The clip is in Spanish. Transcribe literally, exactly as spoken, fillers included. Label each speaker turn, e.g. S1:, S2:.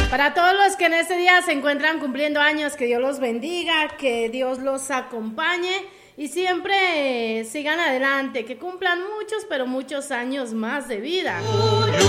S1: Para todos los que en este día se encuentran cumpliendo años, que Dios los bendiga, que Dios los acompañe y siempre sigan adelante, que cumplan muchos, pero muchos años más de vida.